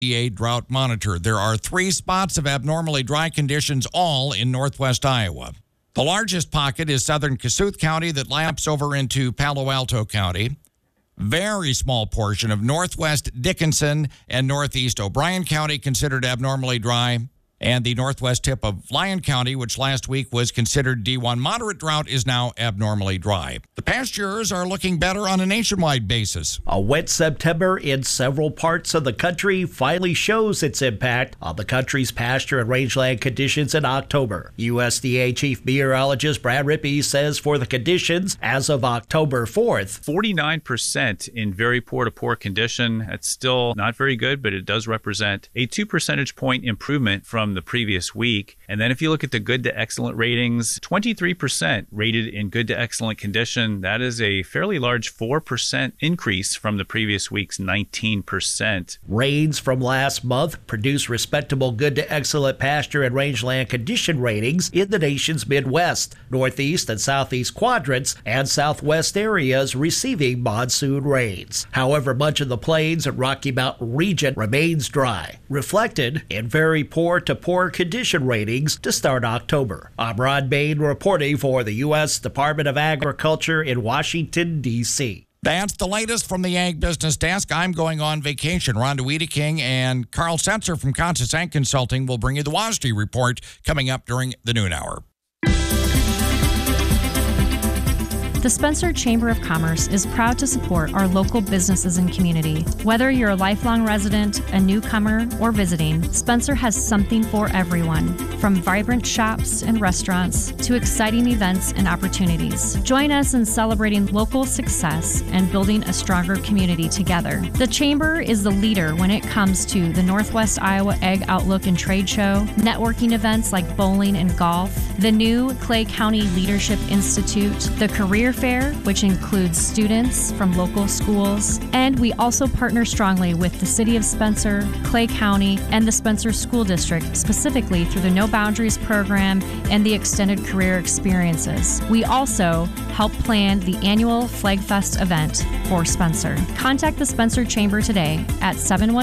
USDA Drought Monitor. There are 3 spots of abnormally dry conditions, all in northwest Iowa. The largest pocket is southern Kossuth County that laps over into Palo Alto County. Very small portion of northwest Dickinson and northeast O'Brien County considered abnormally dry. And the northwest tip of Lyon County, which last week was considered D1 moderate drought, is now abnormally dry. The pasturers are looking better on a nationwide basis. A wet September in several parts of the country finally shows its impact on the country's pasture and rangeland conditions in October. USDA Chief Meteorologist Brad Rippey says for the conditions as of October 4th, 49% in very poor to poor condition. That's still not very good, but it does represent a 2 percentage point improvement from the previous week. And then if you look at the good to excellent ratings, 23% rated in good to excellent condition. That is a fairly large 4% increase from the previous week's 19%. Rains from last month produced respectable good to excellent pasture and rangeland condition ratings in the nation's Midwest, Northeast and Southeast quadrants, and Southwest areas receiving monsoon rains. However, much of the Plains and Rocky Mountain region remains dry, reflected in very poor to poor condition ratings to start October. I'm Ron Bain reporting for the U.S. Department of Agriculture in Washington, D.C. That's the latest from the Ag Business Desk. I'm going on vacation. Rhonda Wiedeking and Carl Setzer from Consus Ag Consulting will bring you the WASDE report coming up during the noon hour. The Spencer Chamber of Commerce is proud to support our local businesses and community. Whether you're a lifelong resident, a newcomer, or visiting, Spencer has something for everyone, from vibrant shops and restaurants to exciting events and opportunities. Join us in celebrating local success and building a stronger community together. The Chamber is the leader when it comes to the Northwest Iowa Ag Outlook and Trade Show, networking events like bowling and golf, the new Clay County Leadership Institute, the Career Fair, which includes students from local schools, and we also partner strongly with the City of Spencer, Clay County, and the Spencer School District, specifically through the No Boundaries program and the Extended Career Experiences. We also help plan the annual Flag Fest event for Spencer. Contact the Spencer Chamber today at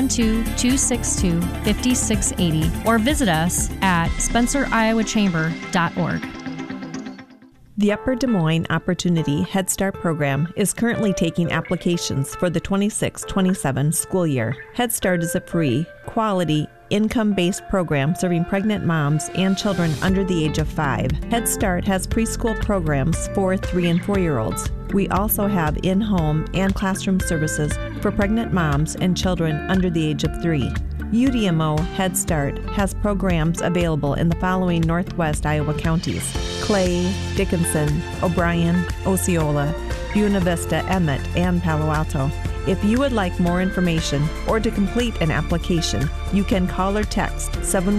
712-262-5680 or visit us at spenceriowachamber.org. The Upper Des Moines Opportunity Head Start program is currently taking applications for the 26-27 school year. Head Start is a free, quality, income-based program serving pregnant moms and children under the age of 5. Head Start has preschool programs for 3 and 4-year-olds. We also have in-home and classroom services for pregnant moms and children under the age of 3. UDMO Head Start has programs available in the following Northwest Iowa counties: Clay, Dickinson, O'Brien, Osceola, Buena Vista, Emmett, and Palo Alto. If you would like more information or to complete an application, you can call or text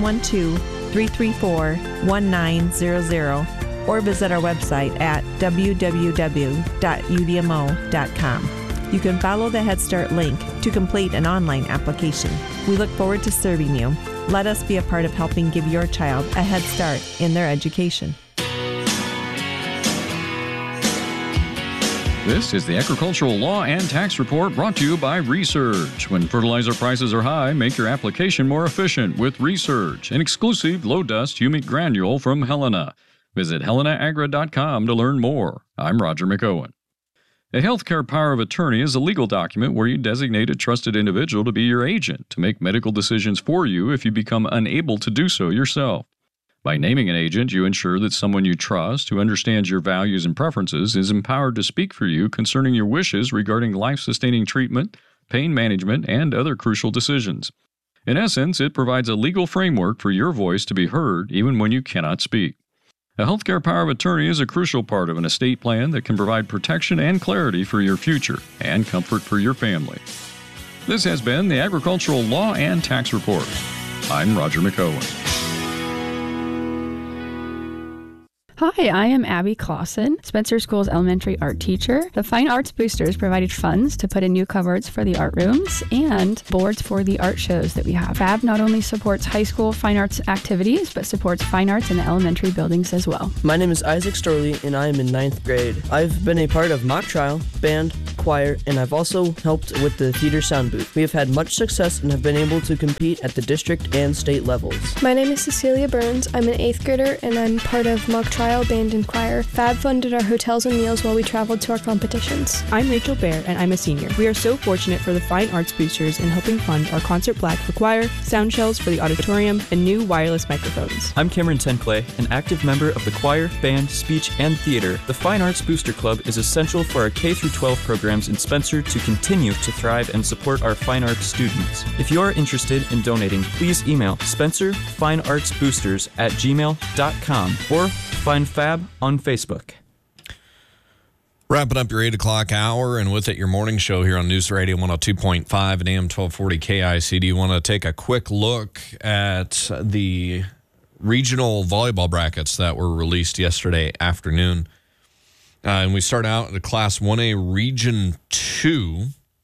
712-334-1900 or visit our website at www.udmo.com. You can follow the Head Start link to complete an online application. We look forward to serving you. Let us be a part of helping give your child a head start in their education. This is the Agricultural Law and Tax Report brought to you by Resurge. When fertilizer prices are high, make your application more efficient with Resurge, an exclusive low-dust humic granule from Helena. Visit helenaagra.com to learn more. I'm Roger McOwen. A healthcare power of attorney is a legal document where you designate a trusted individual to be your agent to make medical decisions for you if you become unable to do so yourself. By naming an agent, you ensure that someone you trust, who understands your values and preferences, is empowered to speak for you concerning your wishes regarding life-sustaining treatment, pain management, and other crucial decisions. In essence, it provides a legal framework for your voice to be heard even when you cannot speak. A healthcare power of attorney is a crucial part of an estate plan that can provide protection and clarity for your future and comfort for your family. This has been the Agricultural Law and Tax Report. I'm Roger McOwen. Hi, I am Abby Clausen, Spencer School's elementary art teacher. The Fine Arts Boosters provided funds to put in new cupboards for the art rooms and boards for the art shows that we have. FAB not only supports high school fine arts activities, but supports fine arts in the elementary buildings as well. My name is Isaac Storley, and I am in 9th grade. I've been a part of mock trial, band, choir, and I've also helped with the theater sound booth. We have had much success and have been able to compete at the district and state levels. My name is Cecilia Burns. I'm an 8th grader, and I'm part of mock trial, band, and choir. FAB funded our hotels and meals while we traveled to our competitions. I'm Rachel Baer, and I'm a senior. We are so fortunate for the Fine Arts Boosters in helping fund our Concert Black for choir, sound shells for the auditorium, and new wireless microphones. I'm Cameron Tenclay, an active member of the choir, band, speech, and theater. The Fine Arts Booster Club is essential for our K-12 programs in Spencer to continue to thrive and support our fine arts students. If you are interested in donating, please email spencerfineartsboosters@gmail.com or find FAB on Facebook. Wrapping up your 8 o'clock hour, and with it your morning show here on News Radio 102.5 and AM 1240 KICD. Want to take a quick look at the regional volleyball brackets that were released yesterday afternoon. And we start out at Class 1A Region 2,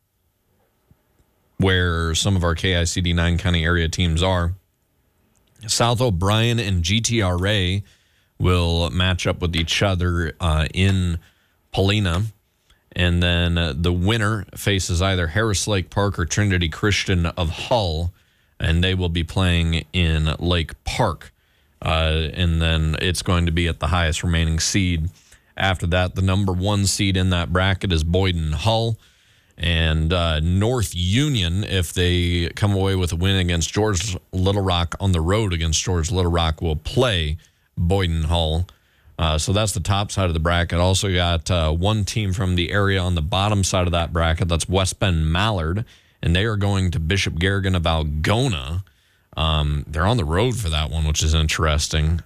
where some of our KICD 9-county area teams are. South O'Brien and GTRA will match up with each other in Paulina. And then the winner faces either Harris Lake Park or Trinity Christian of Hull, and they will be playing in Lake Park. And then it's going to be at the highest remaining seed. After that, the number 1 seed in that bracket is Boyden Hull. And North Union, if they come away with a win against George Little Rock on the road against George Little Rock, will play Boyden Hull. So that's the top side of the bracket. Also got one team from the area on the bottom side of that bracket. That's West Bend Mallard, and they are going to Bishop Garrigan of Algona. They're on the road for that one, which is interesting,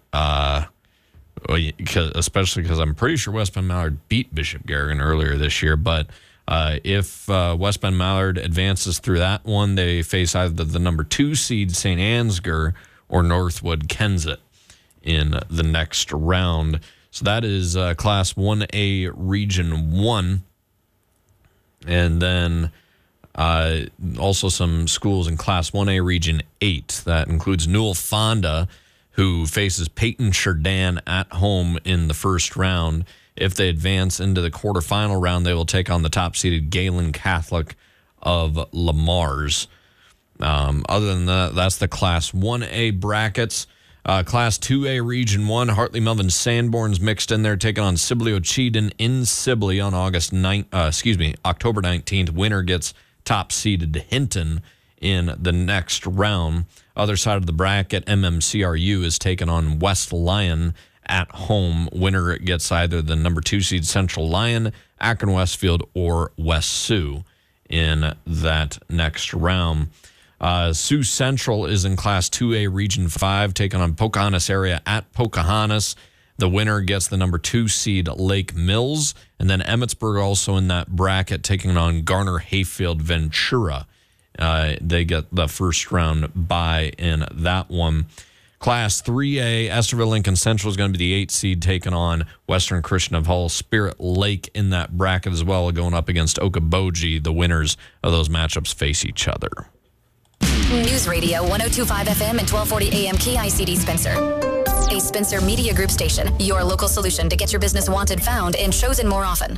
especially because I'm pretty sure West Bend Mallard beat Bishop Garrigan earlier this year. But if West Bend Mallard advances through that one, they face either the number 2 seed St. Ansgar or Northwood Kensett in the next round. So that is Class 1A Region 1. And then also some schools in Class 1A Region 8. That includes Newell Fonda, who faces Peyton Churdan at home in the first round. If they advance into the quarterfinal round, they will take on the top-seeded Galen Catholic of Lamar's. Other than that, that's the Class 1A brackets. Class 2A Region 1, Hartley Melvin Sanborn's mixed in there, taking on Sibley Ocheyedan in Sibley on October 19th. Winner gets top-seeded Hinton in the next round. Other side of the bracket, MMCRU is taking on West Lyon at home. Winner gets either the number 2 seed Central Lyon, Akron Westfield, or West Sioux in that next round. Sioux Central is in Class 2A Region 5, taking on Pocahontas area at Pocahontas. The winner gets the number 2 seed Lake Mills. And then Emmetsburg also in that bracket, taking on Garner Hayfield Ventura. They get the first round bye in that one. Class 3A, Estherville Lincoln Central is going to be the 8 seed, taking on Western Christian of Hull. Spirit Lake in that bracket as well, going up against Okoboji. The winners of those matchups face each other. News Radio 102.5 FM and 1240 AM KICD Spencer. A Spencer Media Group station, your local solution to get your business wanted, found, and chosen more often.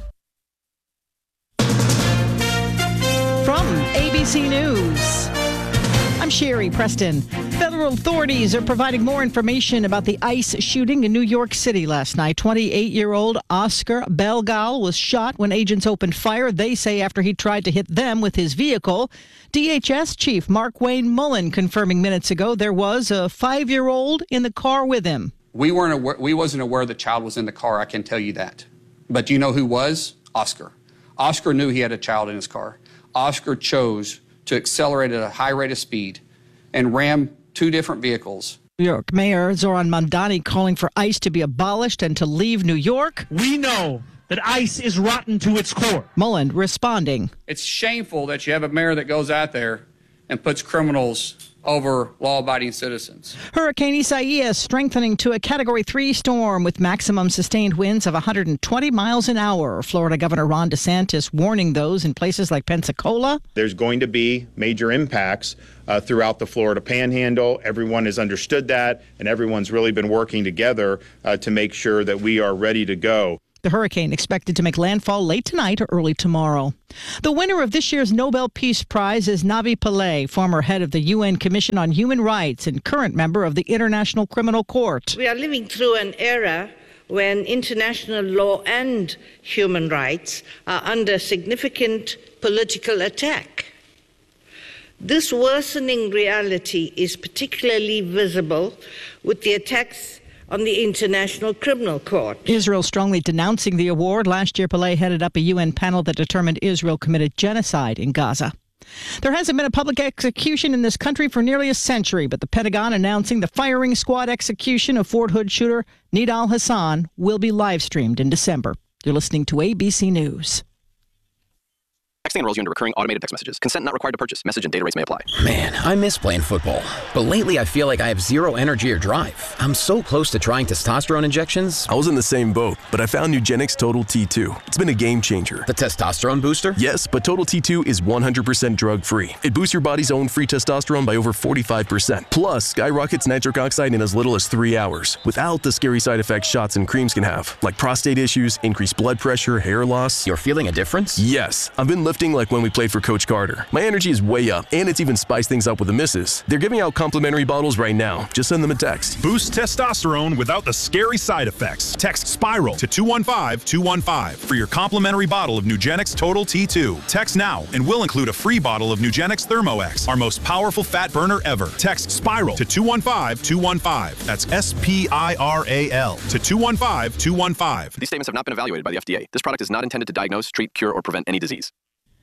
From ABC News, I'm Sherry Preston. Federal authorities are providing more information about the ICE shooting in New York City last night. 28-year-old Oscar Belgal was shot when agents opened fire, they say, after he tried to hit them with his vehicle. DHS Chief Mark Wayne Mullen confirming minutes ago there was a 5-year-old in the car with him. We wasn't aware the child was in the car, I can tell you that. But do you know who was? Oscar. Oscar knew he had a child in his car. Oscar chose to accelerate at a high rate of speed and ram 2 different vehicles. New York Mayor Zoran Mandani calling for ICE to be abolished and to leave New York. We know that ICE is rotten to its core. Mullen responding. It's shameful that you have a mayor that goes out there and puts criminals over law-abiding citizens. Hurricane Isaias strengthening to a Category 3 storm with maximum sustained winds of 120 miles an hour. Florida Governor Ron DeSantis warning those in places like Pensacola. There's going to be major impacts throughout the Florida Panhandle. Everyone has understood that, and everyone's really been working together to make sure that we are ready to go. The hurricane expected to make landfall late tonight or early tomorrow. The winner of this year's Nobel Peace Prize is Navi Pillay, former head of the UN Commission on Human Rights and current member of the International Criminal Court. We are living through an era when international law and human rights are under significant political attack. This worsening reality is particularly visible with the attacks on the International Criminal Court. Israel strongly denouncing the award. Last year, Pillay headed up a UN panel that determined Israel committed genocide in Gaza. There hasn't been a public execution in this country for nearly a century, but the Pentagon announcing the firing squad execution of Fort Hood shooter Nidal Hassan will be live streamed in December. You're listening to ABC News. Texting enrolls you into recurring automated text messages. Consent not required to purchase. Message and data rates may apply. Man, I miss playing football. But lately I feel like I have zero energy or drive. I'm so close to trying testosterone injections. I was in the same boat, but I found Nugenix Total T2. It's been a game changer. The testosterone booster? Yes, but Total T2 is 100% drug-free. It boosts your body's own free testosterone by over 45%. Plus, skyrockets nitric oxide in as little as 3 hours, without the scary side effects shots and creams can have, like prostate issues, increased blood pressure, hair loss. You're feeling a difference? Yes. I've been lifting like when we played for Coach Carter. My energy is way up, and it's even spiced things up with the misses. They're giving out complimentary bottles right now. Just send them a text. Boost testosterone without the scary side effects. Text SPIRAL to 215-215 for your complimentary bottle of Nugenix Total T2. Text now, and we'll include a free bottle of Nugenix ThermoX, our most powerful fat burner ever. Text SPIRAL to 215-215. That's SPIRAL to 215-215. These statements have not been evaluated by the FDA. This product is not intended to diagnose, treat, cure, or prevent any disease.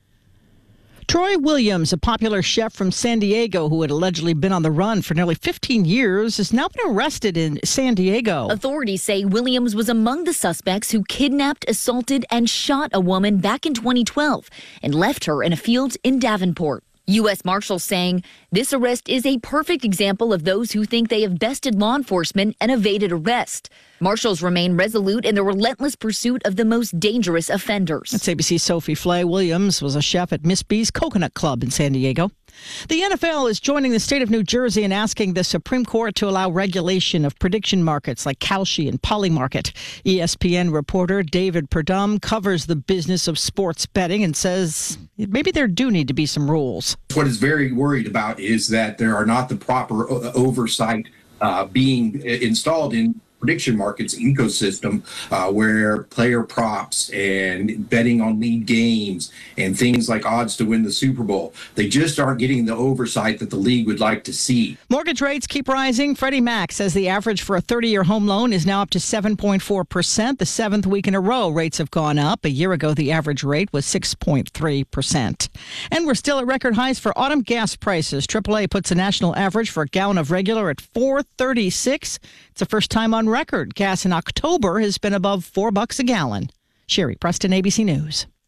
Troy Williams, a popular chef from San Diego who had allegedly been on the run for nearly 15 years, has now been arrested in San Diego. Authorities say Williams was among the suspects who kidnapped, assaulted, and shot a woman back in 2012 and left her in a field in Davenport. U.S. Marshals saying this arrest is a perfect example of those who think they have bested law enforcement and evaded arrest. Marshals remain resolute in the relentless pursuit of the most dangerous offenders. That's ABC's Sophie Flay. Williams was a chef at Miss B's Coconut Club in San Diego. The NFL is joining the state of New Jersey in asking the Supreme Court to allow regulation of prediction markets like Kalshi and Polymarket. ESPN reporter David Perdum covers the business of sports betting and says maybe there do need to be some rules. What is very worried about is that there are not the proper oversight being installed in prediction markets ecosystem where player props and betting on lead games and things like odds to win the Super Bowl, they just aren't getting the oversight that the league would like to see. Mortgage rates keep rising. Freddie Mac says the average for a 30-year home loan is now up to 7.4%. The seventh week in a row, rates have gone up. A year ago, the average rate was 6.3%. And we're still at record highs for autumn gas prices. AAA puts a national average for a gallon of regular at $4.36. It's the first time on record. Gas in October has been above $4 a gallon. Sherry Preston, ABC News.